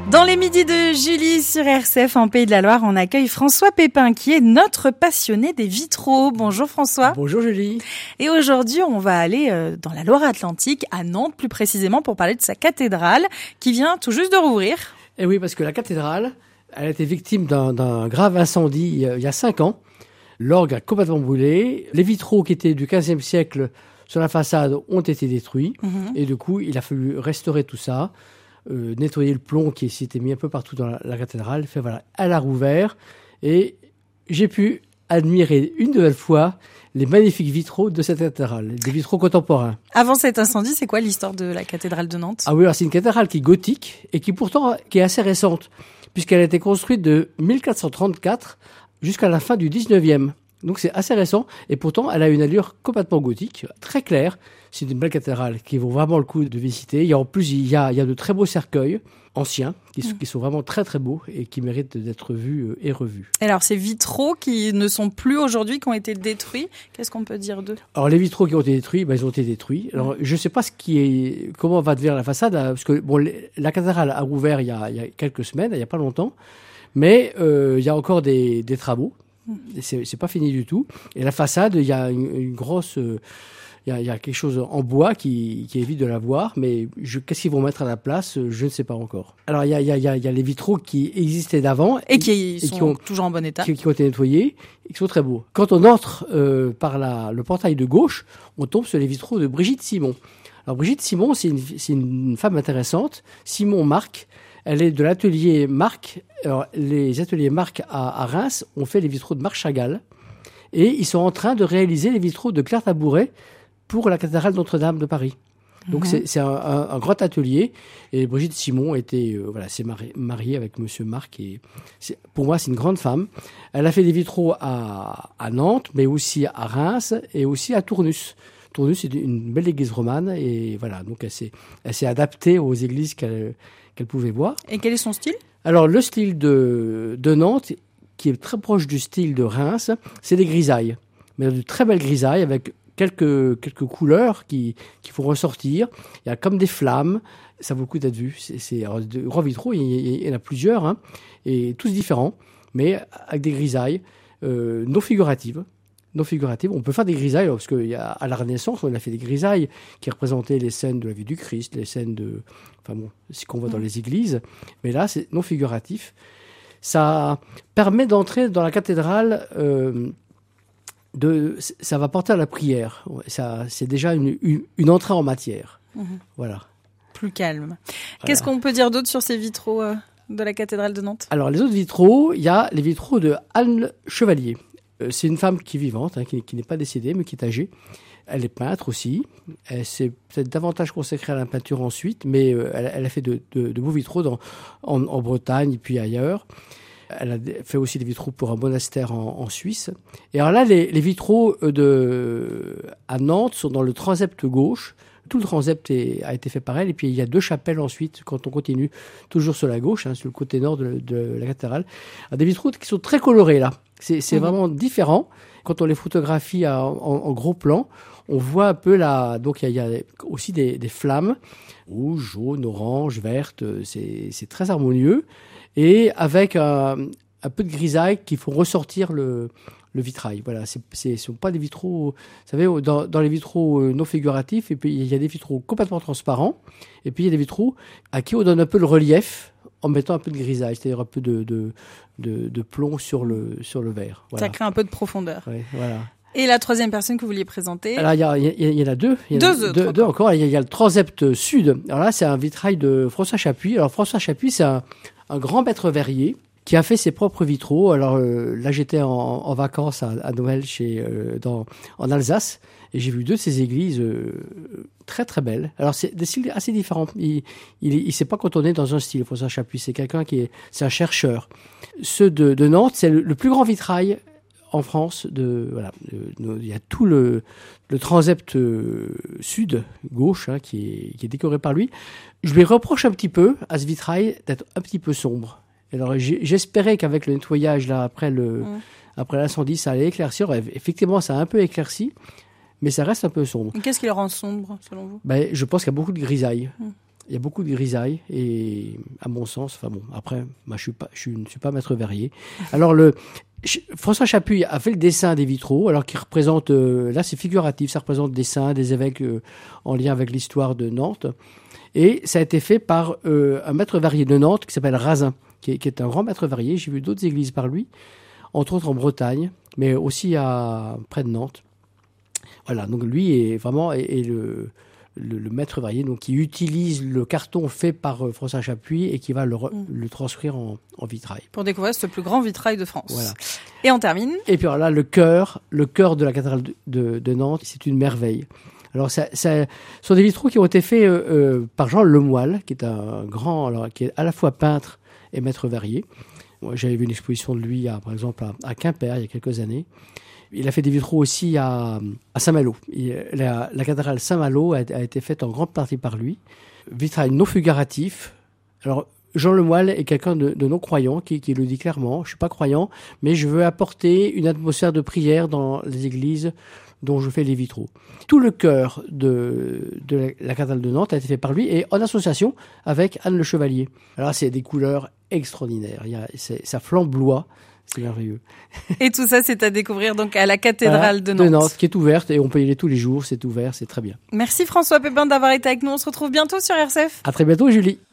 Dans les midis de Julie sur RCF en Pays de la Loire, on accueille François Pépin qui est notre passionné des vitraux. Bonjour François. Bonjour Julie. Et aujourd'hui, on va aller dans la Loire-Atlantique, à Nantes plus précisément, pour parler de sa cathédrale qui vient tout juste de rouvrir. Et oui, parce que la cathédrale, elle a été victime d'un grave incendie il y a 5 ans. L'orgue a complètement brûlé. Les vitraux qui étaient du XVe siècle sur la façade ont été détruits. Et du coup, il a fallu restaurer tout ça. Nettoyer le plomb qui s'était mis un peu partout dans la cathédrale. Fait, voilà, elle a rouvert et j'ai pu admirer une nouvelle fois les magnifiques vitraux de cette cathédrale, des vitraux contemporains. Avant cet incendie, c'est quoi l'histoire de la cathédrale de Nantes ? Ah oui, alors c'est une cathédrale qui est gothique et qui pourtant qui est assez récente, puisqu'elle a été construite de 1434 jusqu'à la fin du 19e. Donc c'est assez récent et pourtant elle a une allure complètement gothique, très claire. C'est une belle cathédrale qui vaut vraiment le coup de visiter. Et en plus, il y a de très beaux cercueils anciens qui sont vraiment très très beaux et qui méritent d'être vus et revus. Alors ces vitraux qui ne sont plus aujourd'hui, qui ont été détruits, qu'est-ce qu'on peut dire d'eux ? Alors les vitraux qui ont été détruits, ils ont été détruits. Alors je ne sais pas comment va devenir la façade, parce que la cathédrale a rouvert il y a quelques semaines, il n'y a pas longtemps, mais il y a encore des travaux. C'est pas fini du tout. Et la façade, il y a une grosse... Il y a quelque chose en bois qui évite de la voir, mais qu'est-ce qu'ils vont mettre à la place, je ne sais pas encore. Alors il y a les vitraux qui existaient d'avant et qui sont toujours en bon état, qui ont été nettoyés et qui sont très beaux. Quand on entre par le portail de gauche, on tombe sur les vitraux de Brigitte Simon. Alors Brigitte Simon, c'est une femme intéressante. Simon Marc, elle est de l'atelier Marc. Alors les ateliers Marc à Reims ont fait les vitraux de Marc Chagall et ils sont en train de réaliser les vitraux de Claire Tabouret pour la cathédrale Notre-Dame de Paris. Donc c'est un grand atelier et Brigitte Simon s'est mariée avec Monsieur Marc et pour moi c'est une grande femme. Elle a fait des vitraux à Nantes, mais aussi à Reims et aussi à Tournus. Tournus est une belle église romane et voilà, donc elle s'est adaptée aux églises qu'elle pouvait voir. Et quel est son style ? Alors le style de Nantes, qui est très proche du style de Reims, c'est des grisailles, mais de très belles grisailles avec quelques couleurs qui font ressortir. Il y a comme des flammes. Ça vaut le coup d'être vu. Alors, de grands vitraux, il y en a plusieurs, hein, et tous différents, mais avec des grisailles non figuratives. Non figuratives. On peut faire des grisailles, parce qu'à la Renaissance, on a fait des grisailles qui représentaient les scènes de la vie du Christ, les scènes ce qu'on voit dans les églises. Mais là, c'est non figuratif. Ça permet d'entrer dans la cathédrale... ça va porter à la prière. C'est déjà une entrée en matière. Voilà. Plus calme. Qu'est-ce qu'on peut dire d'autre sur ces vitraux de la cathédrale de Nantes ? Alors, les autres vitraux, il y a les vitraux de Anne Chevalier. C'est une femme qui est vivante, hein, qui n'est pas décédée, mais qui est âgée. Elle est peintre aussi. Elle s'est peut-être davantage consacrée à la peinture ensuite, mais elle a fait de beaux vitraux en Bretagne et puis ailleurs. Elle a fait aussi des vitraux pour un monastère en Suisse. Et alors là, les vitraux à Nantes sont dans le transept gauche. Tout le transept a été fait par elle. Et puis, il y a 2 chapelles ensuite, quand on continue, toujours sur la gauche, hein, sur le côté nord de la cathédrale. Alors, des vitraux qui sont très colorés, là. C'est vraiment différent. Quand on les photographie en gros plan, on voit un peu donc il y a aussi des flammes, rouge, jaune, orange, verte. C'est très harmonieux. Et avec un peu de grisaille qui font ressortir le vitrail. Voilà, ce sont pas des vitraux... Vous savez, dans les vitraux non figuratifs, et puis il y a des vitraux complètement transparents, et puis il y a des vitraux à qui on donne un peu le relief en mettant un peu de grisaille, c'est-à-dire un peu de plomb sur le verre. Voilà. Ça crée un peu de profondeur. Ouais, voilà. Et la troisième personne que vous vouliez présenter ? Alors, il y en a deux. Deux encore. Il y a le transept sud. Alors là, c'est un vitrail de François Chapuis. Alors, François Chapuis, c'est un grand maître verrier qui a fait ses propres vitraux. Alors là, j'étais en vacances à Noël en Alsace et j'ai vu 2 de ces églises très très belles. Alors, c'est des styles assez différents. Il s'est pas cantonné dans un style, François Chapuis. C'est quelqu'un c'est un chercheur. Ceux de Nantes, c'est le plus grand vitrail en France. Il y a tout le transept sud, gauche, hein, qui est décoré par lui. Je lui reproche un petit peu à ce vitrail d'être un petit peu sombre. Alors j'espérais qu'avec le nettoyage là après l'incendie, ça allait éclaircir. Effectivement, ça a un peu éclairci, mais ça reste un peu sombre. Et qu'est-ce qui le rend sombre selon vous ? Je pense qu'il y a beaucoup de grisaille. Il y a beaucoup de grisailles et, à mon sens, enfin bon, après, moi, je ne suis pas maître verrier. Alors, François Chapuis a fait le dessin des vitraux, alors qu'il représente, là c'est figuratif, ça représente des saints, des évêques en lien avec l'histoire de Nantes. Et ça a été fait par un maître verrier de Nantes qui s'appelle Razin, qui est un grand maître verrier. J'ai vu d'autres églises par lui, entre autres en Bretagne, mais aussi près de Nantes. Voilà, donc lui est vraiment le maître verrier, donc qui utilise le carton fait par François Chapuis et qui va le transcrire en vitrail. Pour découvrir ce plus grand vitrail de France. Voilà. Et on termine. Et puis alors là, le chœur de la cathédrale de Nantes, c'est une merveille. Alors, ça sont des vitraux qui ont été faits par Jean Lemoyle, qui est un grand, alors qui est à la fois peintre et maître verrier. Moi, j'avais vu une exposition de lui, par exemple, à Quimper, il y a quelques années. Il a fait des vitraux aussi à Saint-Malo. La cathédrale Saint-Malo a été faite en grande partie par lui. Vitrail non figuratif. Alors, Jean Lemoyle est quelqu'un de non-croyant qui le dit clairement. Je suis pas croyant, mais je veux apporter une atmosphère de prière dans les églises dont je fais les vitraux. Tout le chœur de la cathédrale de Nantes a été fait par lui et en association avec Anne Le Chevalier. Alors, c'est des couleurs extraordinaires. Ça flamboie. C'est merveilleux. Et tout ça, c'est à découvrir donc à la cathédrale de Nantes. De Nantes, qui est ouverte et on peut y aller tous les jours. C'est ouvert, c'est très bien. Merci François Pépin d'avoir été avec nous. On se retrouve bientôt sur RCF. À très bientôt, Julie.